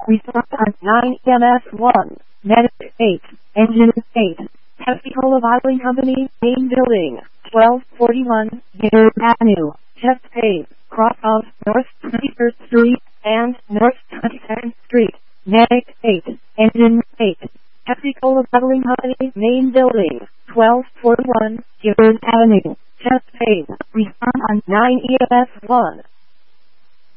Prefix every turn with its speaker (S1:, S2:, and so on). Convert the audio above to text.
S1: Response on 9 MS1. Medic 8. Engine 8. Pepsi-Cola Bottling Company, main building, 1241 Gator Avenue, Chesapeake, cross of North 21st Street and North 22nd Street. Medic 8. Engine 8. Pepsi-Cola Bottling Company, main building, 1241 Gator Avenue, Chesapeake. Respond on 9 EMS1.